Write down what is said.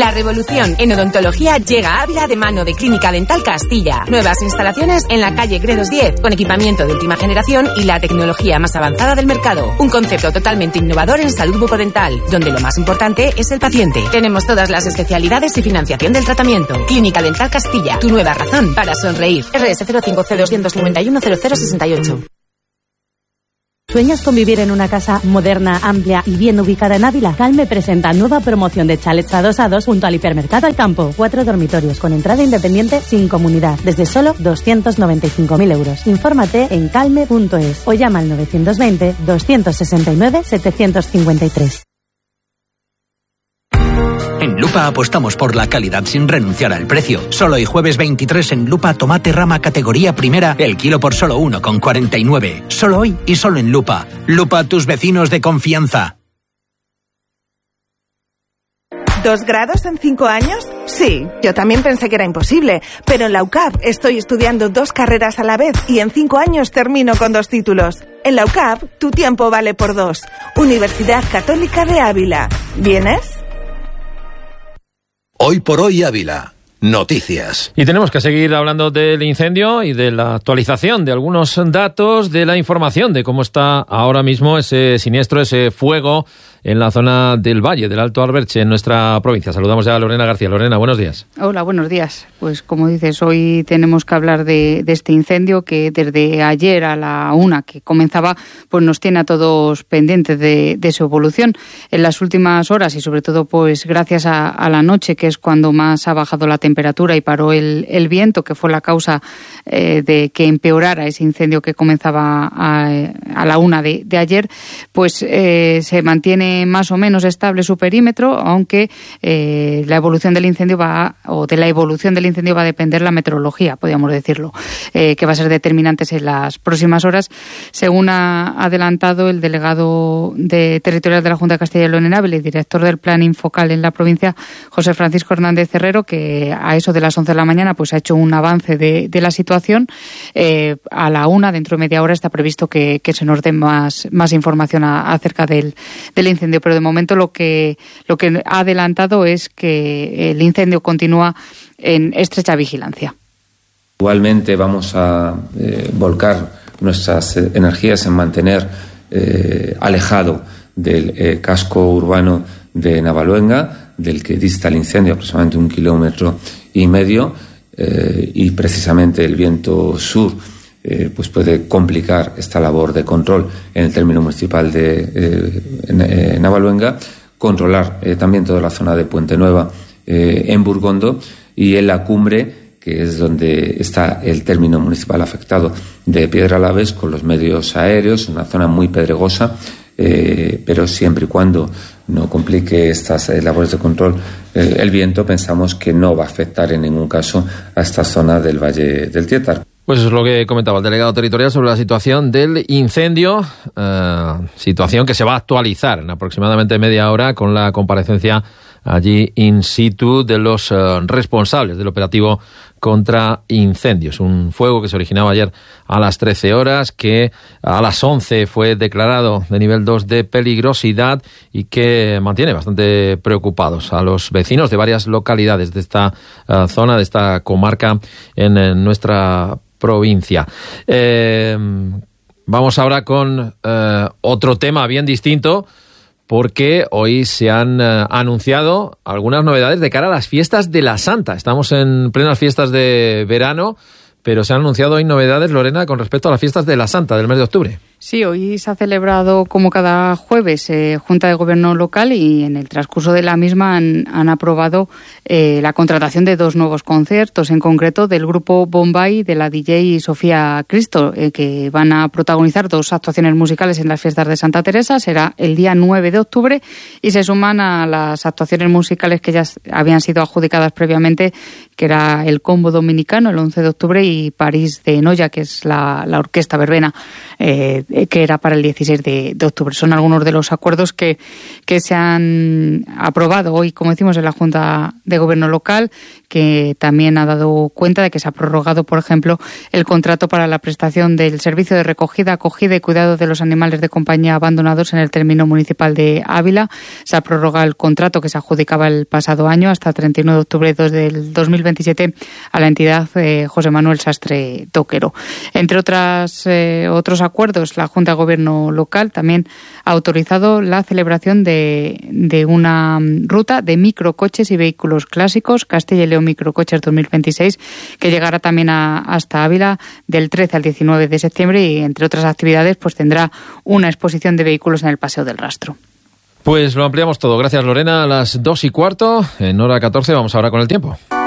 La revolución en odontología llega a Ávila de mano de Clínica Dental Castilla. Nuevas instalaciones en la calle Gredos 10, con equipamiento de última generación y la tecnología más avanzada del mercado. Un concepto totalmente innovador en salud bucodental, donde lo más importante es el paciente. Tenemos todas las especialidades y financiación del tratamiento. Clínica Dental Castilla, tu nueva razón para sonreír. RS 05C291 0068. ¿Sueñas con vivir en una casa moderna, amplia y bien ubicada en Ávila? Calme presenta nueva promoción de chalets adosados junto al Hipermercado al Campo. 4 dormitorios con entrada independiente sin comunidad, desde solo 295.000 euros. Infórmate en calme.es o llama al 920 269 753. En Lupa apostamos por la calidad sin renunciar al precio. Solo hoy jueves 23 en Lupa tomate rama categoría primera, el kilo por solo 1,49. Solo hoy y solo en Lupa. Lupa, tus vecinos de confianza. ¿2 grados en 5 años? Sí, yo también pensé que era imposible, pero en la UCAP estoy estudiando 2 carreras a la vez y en 5 años termino con 2 títulos. En la UCAP, tu tiempo vale por 2. Universidad Católica de Ávila. ¿Vienes? Hoy por hoy Ávila. Noticias. Y tenemos que seguir hablando del incendio y de la actualización de algunos datos, de la información de cómo está ahora mismo ese siniestro, ese fuego en la zona del Valle del Alto Alberche, en nuestra provincia. Saludamos ya a Lorena García. Lorena, buenos días. Hola, buenos días. Pues como dices, hoy tenemos que hablar de este incendio que desde ayer a la 1 que comenzaba, pues nos tiene a todos pendientes de su evolución. En las últimas horas y sobre todo pues gracias a la noche, que es cuando más ha bajado la temperatura y paró el viento, que fue la causa de que empeorara ese incendio que comenzaba a la 1 de ayer, pues se mantiene más o menos estable su perímetro, aunque la evolución del incendio va a depender la meteorología, podríamos decirlo, que va a ser determinante en las próximas horas, según ha adelantado el delegado territorial de la Junta de Castilla y León en Ávila y director del Plan Infocal en la provincia, José Francisco Hernández Herrero, que a eso de las 11 de la mañana pues ha hecho un avance de la situación. A la 1, dentro de media hora, está previsto que se nos dé más información acerca del incendio, pero de momento lo que ha adelantado es que el incendio continúa en estrecha vigilancia. Igualmente vamos a volcar nuestras energías en mantener alejado del casco urbano de Navaluenga, del que dista el incendio aproximadamente 1,5 kilómetros, y precisamente el viento sur pues puede complicar esta labor de control en el término municipal de Navaluenga, controlar también toda la zona de Puente Nueva en Burgondo y en la cumbre, que es donde está el término municipal afectado de Piedralaves, con los medios aéreos, una zona muy pedregosa, pero siempre y cuando no complique estas labores de control el viento, pensamos que no va a afectar en ningún caso a esta zona del Valle del Tietar. Pues eso es lo que comentaba el delegado territorial sobre la situación del incendio, situación que se va a actualizar en aproximadamente media hora con la comparecencia allí in situ de los responsables del operativo contra incendios. Un fuego que se originaba ayer a las 13 horas, que a las 11 fue declarado de nivel 2 de peligrosidad y que mantiene bastante preocupados a los vecinos de varias localidades de esta zona, de esta comarca en nuestra provincia. Vamos ahora con otro tema bien distinto, porque hoy se han anunciado algunas novedades de cara a las fiestas de la Santa. Estamos en plenas fiestas de verano, pero se han anunciado hoy novedades, Lorena, con respecto a las fiestas de la Santa del mes de octubre. Sí, hoy se ha celebrado como cada jueves Junta de Gobierno local y en el transcurso de la misma han aprobado la contratación de 2 nuevos conciertos, en concreto del grupo Bombay y de la DJ Sofía Cristo, que van a protagonizar 2 actuaciones musicales en las fiestas de Santa Teresa. Será el día 9 de octubre y se suman a las actuaciones musicales que ya habían sido adjudicadas previamente, que era el Combo Dominicano el 11 de octubre y París de Noya, que es la orquesta verbena que era para el 16 de octubre. Son algunos de los acuerdos que se han aprobado hoy, como decimos, en la Junta de Gobierno local, que también ha dado cuenta de que se ha prorrogado, por ejemplo, el contrato para la prestación del servicio de recogida, acogida y cuidado de los animales de compañía abandonados en el término municipal de Ávila. Se ha prorrogado el contrato que se adjudicaba el pasado año hasta 31 de octubre del 2027 a la entidad José Manuel Sastre Toquero. Entre otros acuerdos, la Junta de Gobierno local también ha autorizado la celebración de una ruta de microcoches y vehículos clásicos, Castilla y León Microcoches 2026, que llegará también hasta Ávila del 13 al 19 de septiembre y, entre otras actividades, pues tendrá una exposición de vehículos en el Paseo del Rastro. Pues lo ampliamos todo. Gracias, Lorena. A las 2:15, en hora 14, vamos ahora con el tiempo.